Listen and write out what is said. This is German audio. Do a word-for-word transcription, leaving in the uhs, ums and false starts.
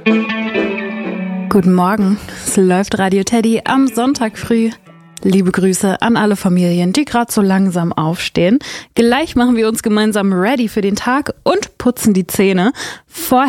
Guten Morgen, es läuft Radio Teddy am Sonntag früh. Liebe Grüße an alle Familien, die gerade so langsam aufstehen. Gleich machen wir uns gemeinsam ready für den Tag und putzen die Zähne. Vorher